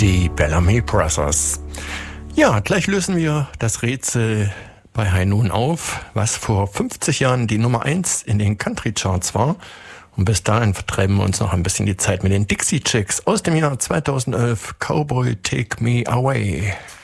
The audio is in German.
Die Bellamy Brothers. Ja, gleich lösen wir das Rätsel bei High Noon auf, was vor 50 Jahren die Nummer 1 in den Country Charts war. Und bis dahin vertreiben wir uns noch ein bisschen die Zeit mit den Dixie Chicks aus dem Jahr 2011. Cowboy, Take Me Away.